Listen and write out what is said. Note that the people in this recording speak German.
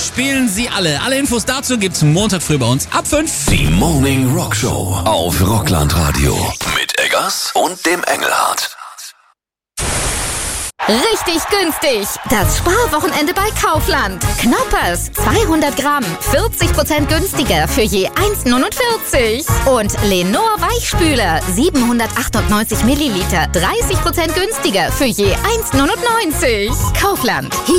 spielen sie alle. Alle Infos dazu gibt's Montag früh bei uns ab 5. Die Morning Rock Show auf Rockland Radio. Mit Eggers und dem Engelhardt. Richtig günstig. Das Sparwochenende bei Kaufland. Knoppers 200 Gramm, 40% günstiger für je 1,49. Und Lenor Weichspüler 798 Milliliter, 30% günstiger für je 1,99. Kaufland.